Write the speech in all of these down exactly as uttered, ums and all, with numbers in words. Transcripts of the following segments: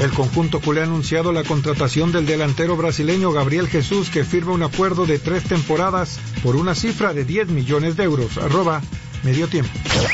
El conjunto culé ha anunciado la contratación del delantero brasileño Gabriel Jesús, que firma un acuerdo de tres temporadas por una cifra de diez millones de euros. Arroba Medio Tiempo.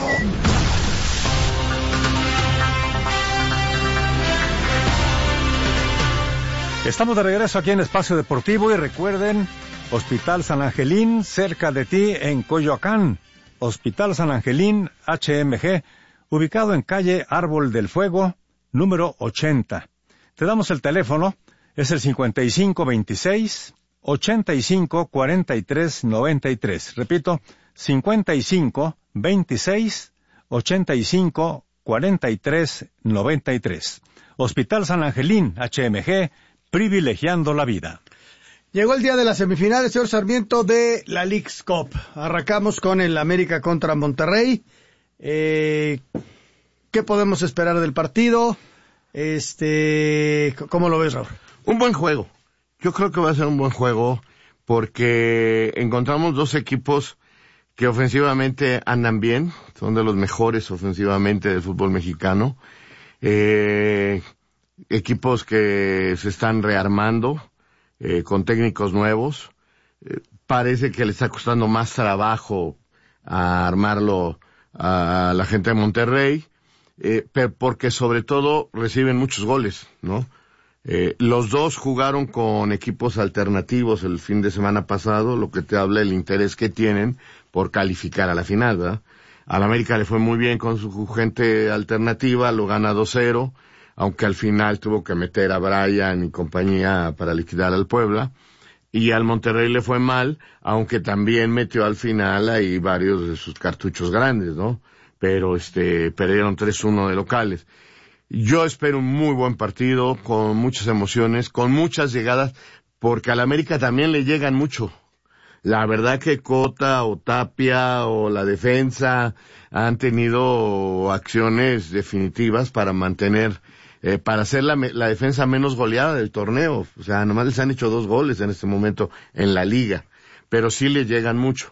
Estamos de regreso aquí en Espacio Deportivo y recuerden, Hospital San Angelín, cerca de ti en Coyoacán. Hospital San Angelín, H M G, ubicado en calle Árbol del Fuego, número ochenta. Te damos el teléfono, es el cincuenta y cinco veintiséis, ochenta y cinco cuarenta y tres noventa y tres. Repito, cincuenta y cinco veintiséis, ochenta y cinco cuarenta y tres noventa y tres. Hospital San Angelín, H M G, privilegiando la vida. Llegó el día de las semifinales, señor Sarmiento, de la Leagues Cup. Arrancamos con el América contra Monterrey. Eh, ¿Qué podemos esperar del partido? Este, ¿cómo lo ves, Raúl? Un buen juego. Yo creo que va a ser un buen juego porque encontramos dos equipos que ofensivamente andan bien, son de los mejores ofensivamente del fútbol mexicano. Eh, equipos que se están rearmando, eh, con técnicos nuevos. Eh, parece que le está costando más trabajo a armarlo a la gente de Monterrey, eh, pero porque sobre todo reciben muchos goles, ¿no? Eh, los dos jugaron con equipos alternativos el fin de semana pasado, lo que te habla del interés que tienen por calificar a la final, ¿verdad? Al América le fue muy bien con su gente alternativa, lo gana dos cero, aunque al final tuvo que meter a Brian y compañía para liquidar al Puebla. Y al Monterrey le fue mal, aunque también metió al final ahí varios de sus cartuchos grandes, ¿no? Pero este, perdieron tres uno de locales. Yo espero un muy buen partido, con muchas emociones, con muchas llegadas, porque al América también le llegan mucho. La verdad que Cota o Tapia o la defensa han tenido acciones definitivas para mantener, eh, para hacer la, la defensa menos goleada del torneo. O sea, nomás les han hecho dos goles en este momento en la liga, pero sí le llegan mucho.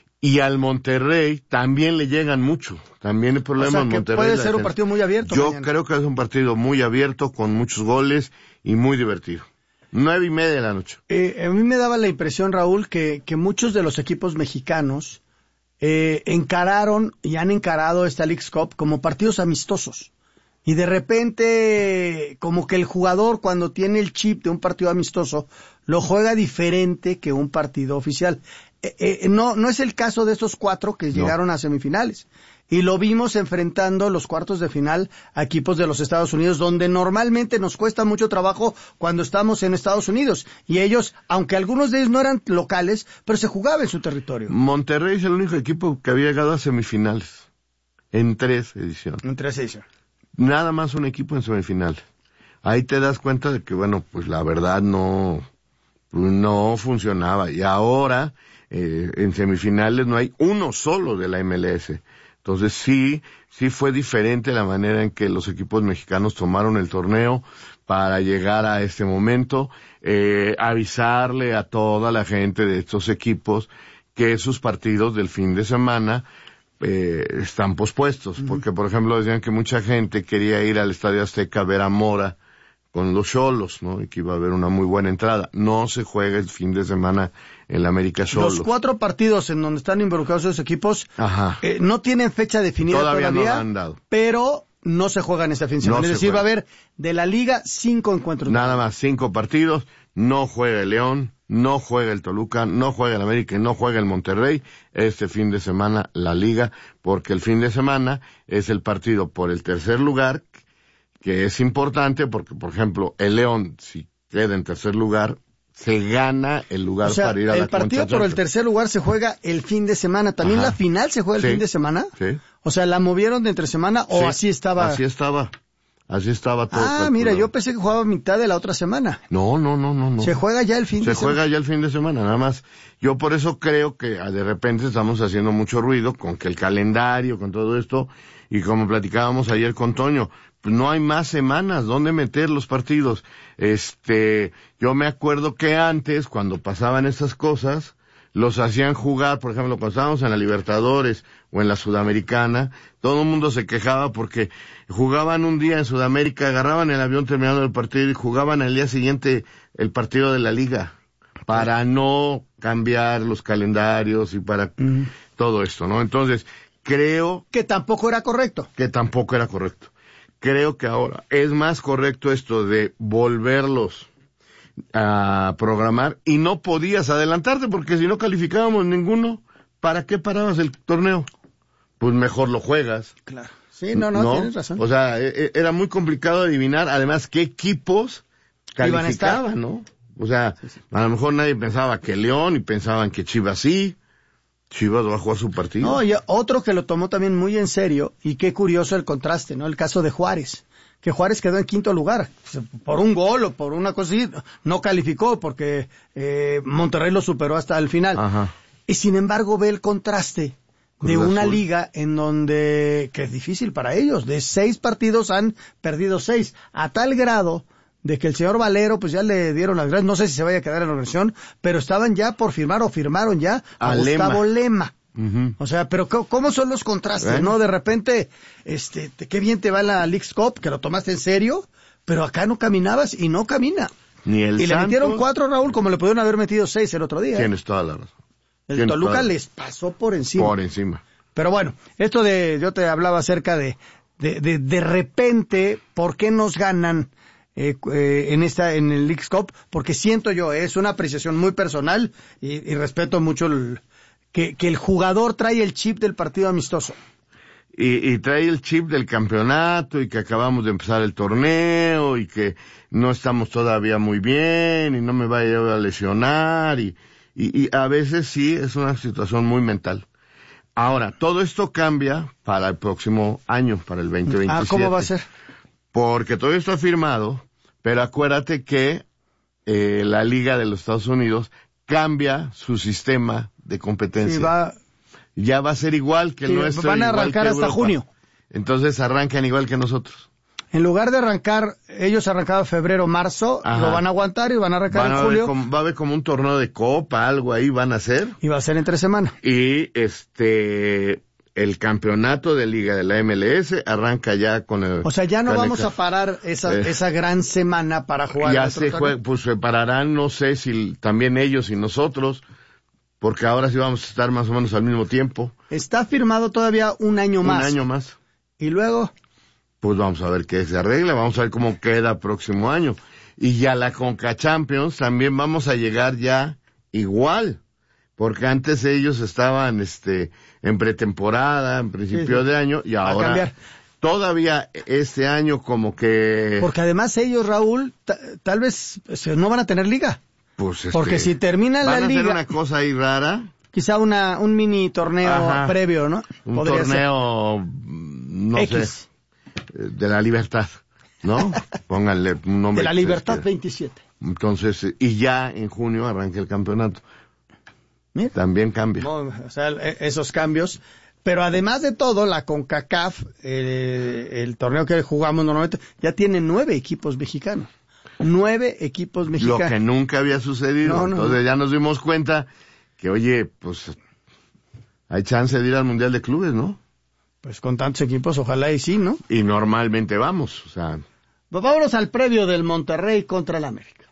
Y al Monterrey también le llegan mucho. También el problema o sea, en que Monterrey. Puede ser un partido muy abierto. Yo mañana. creo que es un partido muy abierto, con muchos goles y muy divertido. Nueve y media de la noche. Eh, a mí me daba la impresión, Raúl, que, que muchos de los equipos mexicanos eh, encararon y han encarado esta Leagues Cup como partidos amistosos. Y de repente, como que el jugador, cuando tiene el chip de un partido amistoso, lo juega diferente que un partido oficial. Eh, eh, no, no es el caso de estos cuatro que no. llegaron a semifinales. Y lo vimos enfrentando los cuartos de final a equipos de los Estados Unidos, donde normalmente nos cuesta mucho trabajo cuando estamos en Estados Unidos. Y ellos, aunque algunos de ellos no eran locales, pero se jugaba en su territorio. Monterrey es el único equipo que había llegado a semifinales. En tres ediciones. En tres ediciones. Nada más un equipo en semifinales. Ahí te das cuenta de que, bueno, pues la verdad no, no funcionaba. Y ahora, eh, en semifinales no hay uno solo de la M L S. Entonces sí, sí fue diferente la manera en que los equipos mexicanos tomaron el torneo para llegar a este momento, eh, avisarle a toda la gente de estos equipos que sus partidos del fin de semana eh, están pospuestos, uh-huh. porque por ejemplo decían que mucha gente quería ir al Estadio Azteca a ver a Mora con los Xolos, ¿no? Y que iba a haber una muy buena entrada. No se juega el fin de semana en la América Xolos. Los cuatro partidos en donde están involucrados esos equipos eh, no tienen fecha definida todavía, todavía no la han dado. Pero no se juegan este fin de semana. No es decir, juega. Va a haber de la Liga cinco encuentros. Nada más, cinco partidos. No juega el León, no juega el Toluca, no juega el América y no juega el Monterrey. Este fin de semana la Liga, porque el fin de semana es el partido por el tercer lugar, que es importante porque, por ejemplo, el León, si queda en tercer lugar, se gana el lugar o sea, para ir a la el partido por el tercer lugar se juega el fin de semana. ¿También Ajá. la final se juega el sí, fin de semana? Sí. O sea, ¿la movieron de entre semana o sí, así estaba? Así estaba. Así estaba todo. Ah, calculado. Mira, yo pensé que jugaba mitad de la otra semana. No, no, no, no, no. Se juega ya el fin se de semana. Se juega ya el fin de semana, nada más. Yo por eso creo que de repente estamos haciendo mucho ruido con que el calendario, con todo esto, y como platicábamos ayer con Toño, pues no hay más semanas donde meter los partidos. Este, yo me acuerdo que antes, cuando pasaban estas cosas, los hacían jugar, por ejemplo, cuando estábamos en la Libertadores o en la Sudamericana, todo el mundo se quejaba porque jugaban un día en Sudamérica, agarraban el avión terminando el partido y jugaban al día siguiente el partido de la liga, para no cambiar los calendarios y para uh-huh. todo esto, ¿no? Entonces, creo... Que tampoco era correcto. Que tampoco era correcto. Creo que ahora es más correcto esto de volverlos a programar y no podías adelantarte porque si no calificábamos ninguno, ¿para qué parabas el torneo? Pues mejor lo juegas. Claro. Sí, no, no, ¿no? Tienes razón. O sea, era muy complicado adivinar, además, qué equipos calificaban, ¿no? O sea, sí, sí. a lo mejor nadie pensaba que León y pensaban que Chivas sí. Chivas va a jugar su partido. No, y otro que lo tomó también muy en serio, y qué curioso el contraste, ¿no? El caso de Juárez, que Juárez quedó en quinto lugar, por un gol o por una cosa así, no calificó porque eh, Monterrey lo superó hasta el final. Ajá. Y sin embargo ve el contraste de Cruz una Azul. liga en donde, que es difícil para ellos, de seis partidos han perdido seis, a tal grado de que el señor Valero, pues ya le dieron las gracias, no sé si se vaya a quedar en la organización, pero estaban ya por firmar o firmaron ya a, a Gustavo Lema. Uh-huh. O sea, pero ¿cómo son los contrastes, ¿Eh? no? De repente, este, qué bien te va la Leagues Cup, que lo tomaste en serio, pero acá no caminabas y no camina. Ni el y Santos... le metieron cuatro, Raúl, como le pudieron haber metido seis el otro día. Tienes toda la razón. El Toluca les pasó por encima. Por encima. Pero bueno, esto de, yo te hablaba acerca de, de, de, de repente, ¿por qué nos ganan Eh, eh, en esta, en el Leagues Cup? Porque siento yo, es una apreciación muy personal y, y respeto mucho el, que, que el jugador trae el chip del partido amistoso. Y, y trae el chip del campeonato y que acabamos de empezar el torneo y que no estamos todavía muy bien y no me vaya a lesionar y, y, y a veces sí es una situación muy mental. Ahora, todo esto cambia para el próximo año, para el veinte veintisiete. Ah, ¿cómo va a ser? Porque todo esto ha firmado, pero acuérdate que eh, la Liga de los Estados Unidos cambia su sistema de competencia. Sí, va... Ya va a ser igual que el sí, nuestro. Van a arrancar hasta Europa. junio. Entonces arrancan igual que nosotros. En lugar de arrancar, ellos arrancaban febrero, marzo, Ajá. lo van a aguantar y van a arrancar van a en julio. Como, va a haber como un torneo de copa, algo ahí van a hacer. Y va a ser entre semana. Y este... el campeonato de liga de la M L S arranca ya con el... O sea, ya no vamos el... a parar esa, eh, esa gran semana para jugar. Ya se juega, pues se pararán, no sé si también ellos y nosotros, porque ahora sí vamos a estar más o menos al mismo tiempo. Está firmado todavía un año un más. Un año más. Y luego... Pues vamos a ver qué se arregla, vamos a ver cómo queda próximo año. Y ya la Conca Champions también vamos a llegar ya igual. Porque antes ellos estaban este en pretemporada, en principio sí, sí. de año, y ahora cambiar. Todavía este año como que... Porque además ellos, Raúl, t- tal vez no van a tener liga. Pues es Porque que si termina la liga... Van a hacer una cosa ahí rara. Quizá una un mini torneo Ajá. previo, ¿no? Un Podría torneo, ser. no X. sé, de la libertad, ¿no? Pónganle un nombre. De la libertad que... veintisiete. Entonces, y ya en junio arranca el campeonato. Mira. También cambia. No, o sea, esos cambios. Pero además de todo, la CONCACAF, eh, el torneo que jugamos normalmente, ya tiene nueve equipos mexicanos. Nueve equipos mexicanos. Lo que nunca había sucedido. No, no, Entonces no. ya nos dimos cuenta que, oye, pues hay chance de ir al Mundial de Clubes, ¿no? Pues con tantos equipos, ojalá y sí, ¿no? Y normalmente vamos, o sea. Pues vámonos al previo del Monterrey contra el América.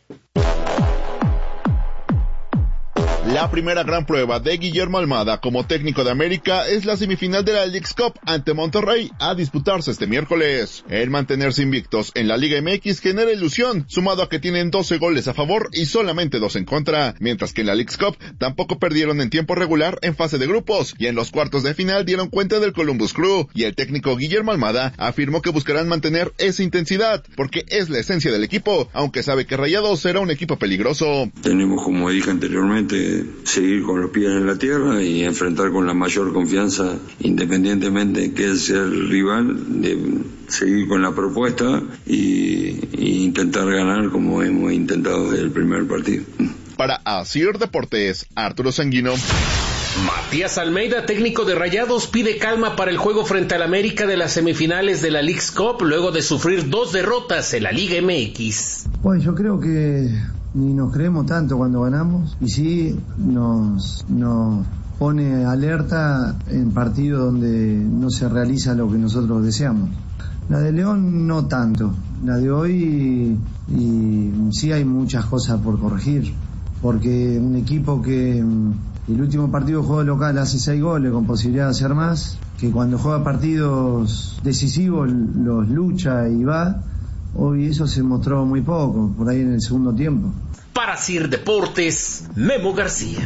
La primera gran prueba de Guillermo Almada como técnico de América es la semifinal de la Leagues Cup ante Monterrey a disputarse este miércoles. El mantenerse invictos en la Liga M X genera ilusión, sumado a que tienen doce goles a favor y solamente dos en contra, mientras que en la Leagues Cup tampoco perdieron en tiempo regular en fase de grupos y en los cuartos de final dieron cuenta del Columbus Crew, y el técnico Guillermo Almada afirmó que buscarán mantener esa intensidad porque es la esencia del equipo, aunque sabe que Rayados será un equipo peligroso. Tenemos, como dije anteriormente, seguir con los pies en la tierra y enfrentar con la mayor confianza, independientemente de que sea el rival, de seguir con la propuesta y, y intentar ganar como hemos intentado desde el primer partido. Para Asir Deportes, Arturo Sanguino. Matías Almeida, técnico de Rayados, pide calma para el juego frente al América de las semifinales de la Leagues Cup luego de sufrir dos derrotas en la Liga M X. Bueno, yo creo que ni nos creemos tanto cuando ganamos, y sí nos, nos pone alerta en partidos donde no se realiza lo que nosotros deseamos. La de León no tanto, la de hoy y, y sí hay muchas cosas por corregir, porque un equipo que el último partido juego local hace seis goles con posibilidad de hacer más, que cuando juega partidos decisivos los lucha y va, hoy eso se mostró muy poco, por ahí en el segundo tiempo. Para C I R Deportes, Memo García.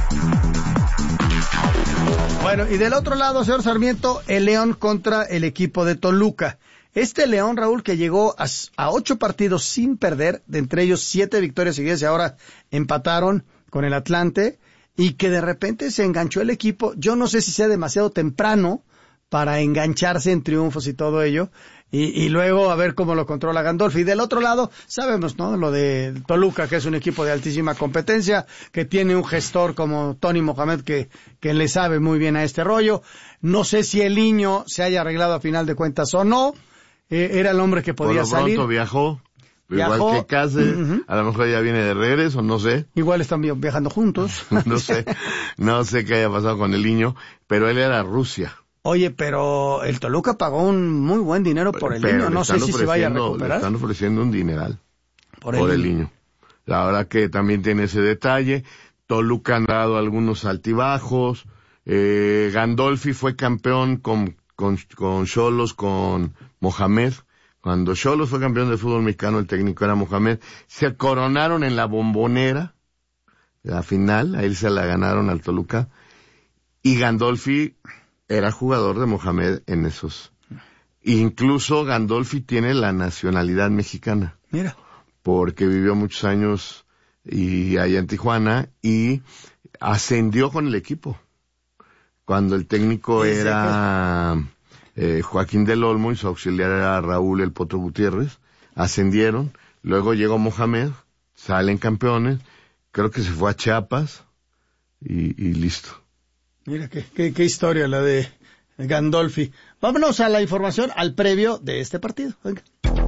Bueno, y del otro lado, señor Sarmiento, el León contra el equipo de Toluca. Este León, Raúl, que llegó a, a ocho partidos sin perder, de entre ellos siete victorias seguidas y ahora empataron con el Atlante, y que de repente se enganchó el equipo. Yo no sé si sea demasiado temprano para engancharse en triunfos y todo ello, y, y luego a ver cómo lo controla Gandolfi. Y del otro lado, sabemos, ¿no?, lo de Toluca, que es un equipo de altísima competencia, que tiene un gestor como Tony Mohamed que, que le sabe muy bien a este rollo. No sé si el niño se haya arreglado a final de cuentas o no, eh, era el hombre que podía salir. Por lo pronto salir. viajó. Viajó, igual que Cáceres, uh-huh. A lo mejor ya viene de regreso, no sé. Igual están viajando juntos. No sé, no sé qué haya pasado con el niño, pero él era Rusia. Oye, pero el Toluca pagó un muy buen dinero por el pero niño, no sé si se vaya a recuperar. Le están ofreciendo un dineral por el, por el niño. niño. La verdad que también tiene ese detalle. Toluca han dado algunos altibajos. Eh, Gandolfi fue campeón con con con Xolos, con Mohamed. Cuando Xolos fue campeón de fútbol mexicano, el técnico era Mohamed. Se coronaron en la Bombonera, la final, a él se la ganaron al Toluca. Y Gandolfi era jugador de Mohamed en esos. Incluso Gandolfi tiene la nacionalidad mexicana. Mira. Porque vivió muchos años y allá en Tijuana y ascendió con el equipo. Cuando el técnico sí, era... Sí, Eh, Joaquín del Olmo y su auxiliar era Raúl El Potro Gutiérrez, ascendieron, luego llegó Mohamed, salen campeones, creo que se fue a Chiapas y, y listo. Mira qué, qué, qué historia la de Gandolfi. Vámonos a la información, al previo de este partido. Venga.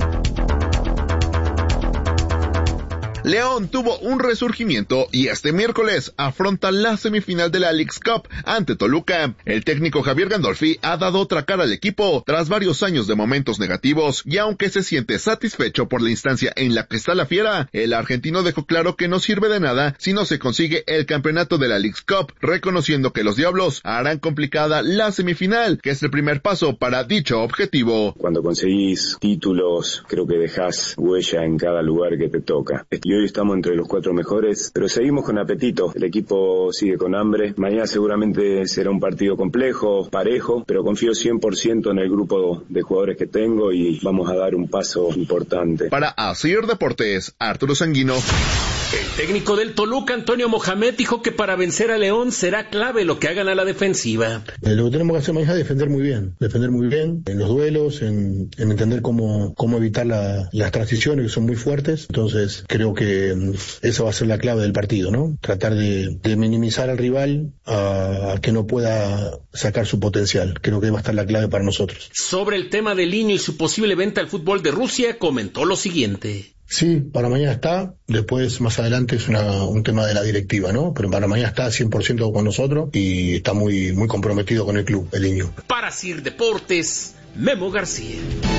León tuvo un resurgimiento y este miércoles afronta la semifinal de la Leagues Cup ante Toluca. El técnico Javier Gandolfi ha dado otra cara al equipo tras varios años de momentos negativos y aunque se siente satisfecho por la instancia en la que está la fiera, el argentino dejó claro que no sirve de nada si no se consigue el campeonato de la Leagues Cup, reconociendo que los Diablos harán complicada la semifinal, que es el primer paso para dicho objetivo. Cuando conseguís títulos, creo que dejás huella en cada lugar que te toca. Y hoy estamos entre los cuatro mejores, pero seguimos con apetito. El equipo sigue con hambre. Mañana seguramente será un partido complejo, parejo, pero confío cien por ciento en el grupo de jugadores que tengo y vamos a dar un paso importante. Para C I R Deportes, Arturo Sanguino. El técnico del Toluca, Antonio Mohamed, dijo que para vencer a León será clave lo que hagan a la defensiva. Lo que tenemos que hacer mañana es defender muy bien, defender muy bien en los duelos, en, en entender cómo, cómo evitar la, las transiciones que son muy fuertes. Entonces creo que esa va a ser la clave del partido, ¿no? Tratar de, de minimizar al rival a, a que no pueda sacar su potencial. Creo que va a estar la clave para nosotros. Sobre el tema del niño y su posible venta al fútbol de Rusia, comentó lo siguiente. Sí, para mañana está, después más adelante es una, un tema de la directiva, ¿no? Pero para mañana está cien por ciento con nosotros y está muy, muy comprometido con el club, el niño. Para C I R Deportes, Memo García.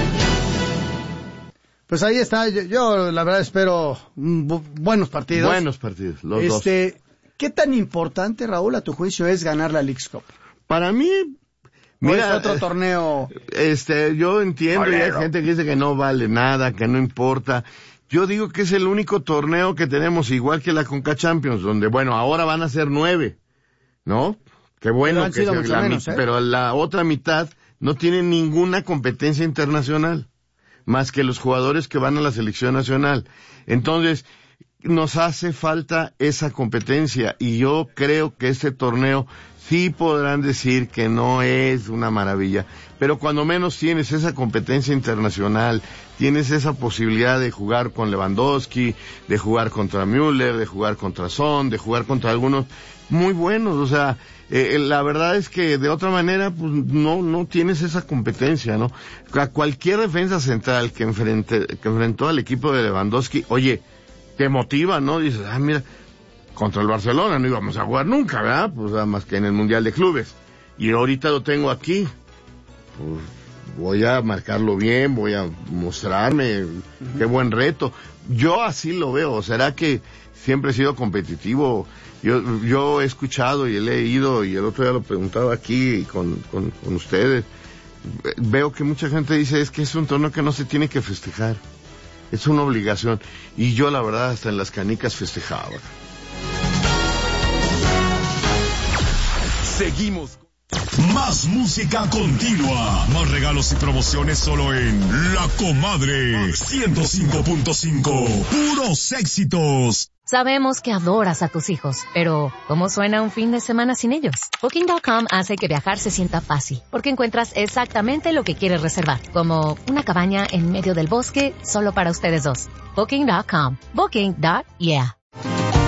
Pues ahí está, yo, yo la verdad espero bu- buenos partidos. Buenos partidos, los este, dos. ¿Qué tan importante, Raúl, a tu juicio es ganar la Leagues Cup? Para mí... Mira, otro torneo. Este, yo entiendo, Olero. Y hay gente que dice que no vale nada, que no importa. Yo digo que es el único torneo que tenemos, igual que la Conca Champions, donde, bueno, ahora van a ser nueve, ¿no? Qué bueno que sea la menos, mitad, ¿eh? pero la otra mitad no tiene ninguna competencia internacional, más que los jugadores que van a la selección nacional. Entonces, nos hace falta esa competencia, y yo creo que este torneo sí podrán decir que no es una maravilla, pero cuando menos tienes esa competencia internacional, tienes esa posibilidad de jugar con Lewandowski, de jugar contra Müller, de jugar contra Son, de jugar contra algunos muy buenos, o sea, eh, la verdad es que de otra manera, pues no, no tienes esa competencia, ¿no? A cualquier defensa central que enfrente, que enfrentó al equipo de Lewandowski, oye, te motiva, ¿no? Dices, ah, mira, contra el Barcelona no íbamos a jugar nunca, ¿verdad? Pues nada más que en el Mundial de Clubes. Y ahorita lo tengo aquí. Pues voy a marcarlo bien, voy a mostrarme, uh-huh. Qué buen reto. Yo así lo veo. ¿Será que siempre he sido competitivo? Yo, yo he escuchado y he leído, y el otro día lo preguntaba aquí con, con, con ustedes. Veo que mucha gente dice, es que es un torneo que no se tiene que festejar. Es una obligación. Y yo, la verdad, hasta en las canicas festejaba. Seguimos. Más música continua. Más regalos y promociones solo en La Comadre. ciento cinco punto cinco. Puros éxitos. Sabemos que adoras a tus hijos, pero ¿cómo suena un fin de semana sin ellos? Booking punto com hace que viajar se sienta fácil, porque encuentras exactamente lo que quieres reservar, como una cabaña en medio del bosque solo para ustedes dos. Booking punto com. Booking. Yeah.